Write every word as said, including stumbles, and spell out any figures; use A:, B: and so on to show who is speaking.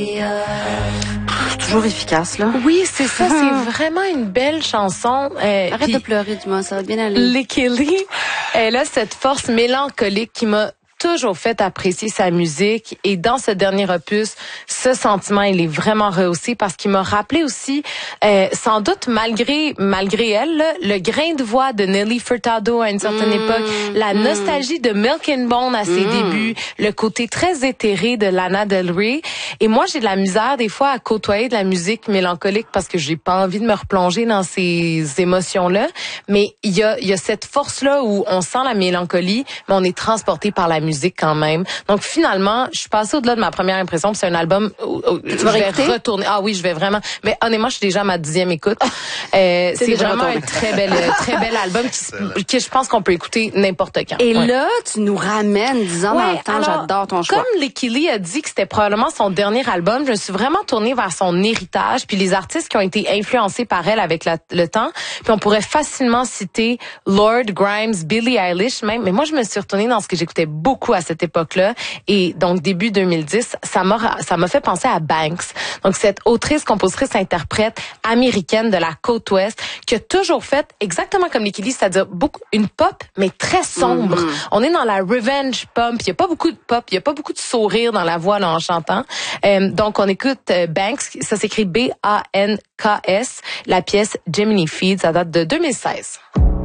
A: Toujours efficace, là.
B: Oui, c'est ça. C'est vraiment une belle chanson. Euh,
A: Arrête
B: puis
A: de pleurer, du moins, ça va bien aller.
B: Lekili, elle a cette force mélancolique qui m'a toujours fait apprécier sa musique, et dans ce dernier opus, ce sentiment, il est vraiment rehaussé parce qu'il m'a rappelé aussi, euh, sans doute malgré malgré elle, là, le grain de voix de Nelly Furtado à une certaine mmh, époque, la mmh. nostalgie de Milk and Bone à ses mmh. débuts, le côté très éthéré de Lana Del Rey. Et moi, j'ai de la misère des fois à côtoyer de la musique mélancolique parce que j'ai pas envie de me replonger dans ces émotions-là. Mais il y a il y a cette force-là où on sent la mélancolie, mais on est transporté par la musique. musique quand même. Donc finalement, je suis passée au-delà de ma première impression. C'est un album où, où
A: tu
B: je vais écouter? retourner. Ah oui, je vais vraiment. Mais honnêtement, je suis déjà à ma dixième écoute. Euh, c'est vraiment retourné. un très bel, très bel album qui, qui je pense qu'on peut écouter n'importe quand.
A: Et
B: ouais.
A: là, tu nous ramènes dix ans ouais, dans le temps. Alors, j'adore ton choix.
B: Comme Lekili a dit que c'était probablement son dernier album, je me suis vraiment tournée vers son héritage puis les artistes qui ont été influencés par elle avec la, le temps. Puis on pourrait facilement citer Lord, Grimes, Billie Eilish même. Mais moi, je me suis retournée dans ce que j'écoutais beaucoup à cette époque-là, et donc début deux mille dix, ça m'a ça m'a fait penser à Banks. Donc cette autrice, compositrice, interprète américaine de la côte ouest qui a toujours fait exactement comme Lekili, c'est-à-dire beaucoup une pop mais très sombre. Mm-hmm. On est dans la revenge pop, il y a pas beaucoup de pop, il y a pas beaucoup de sourire dans la voix là, en chantant. Euh, donc on écoute euh, Banks, ça s'écrit B A N K S, la pièce Gemini Feed, ça date de deux mille seize.